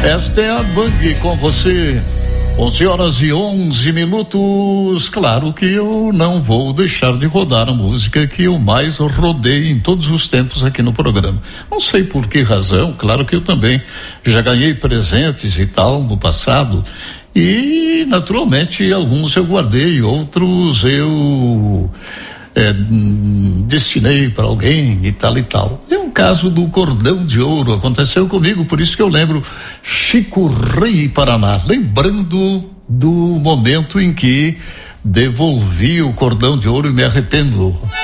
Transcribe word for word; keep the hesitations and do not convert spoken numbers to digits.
Esta é a Bang com você. onze horas e onze minutos. Claro que eu não vou deixar de rodar a música que eu mais rodei em todos os tempos aqui no programa. Não sei por que razão, claro que eu também já ganhei presentes e tal no passado. E, naturalmente, alguns eu guardei, outros eu é, destinei para alguém e tal e tal. É um caso do cordão de ouro, aconteceu comigo, por isso que eu lembro Chico Rei Paraná, lembrando do momento em que devolvi o cordão de ouro e me arrependo.